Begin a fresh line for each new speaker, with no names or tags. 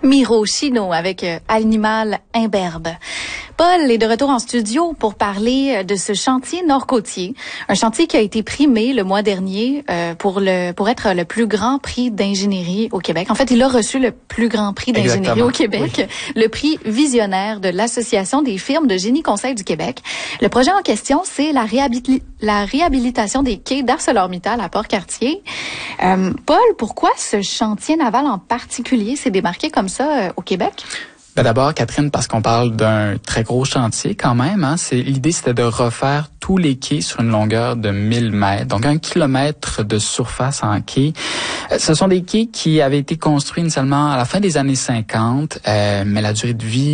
Miro Chino avec Animal Imberbe. Paul est de retour en studio pour parler de ce chantier nord-côtier, un chantier qui a été primé le mois dernier pour être le plus grand prix d'ingénierie au Québec. En fait, il a reçu le plus grand prix d'ingénierie au Québec, le prix visionnaire de l'Association des firmes de génie conseil du Québec. Le projet en question, c'est la réhabilitation des quais d'ArcelorMittal à Port-Cartier. Paul, pourquoi ce chantier naval en particulier s'est démarqué comme ça au Québec?
Ben d'abord, Catherine, parce qu'on parle d'un très gros chantier quand même. L'idée, c'était de refaire tous les quais sur une longueur de 1000 mètres, donc 1 kilomètre de surface en quai. Ce sont des quais qui avaient été construits initialement à la fin des années 50, mais la durée de vie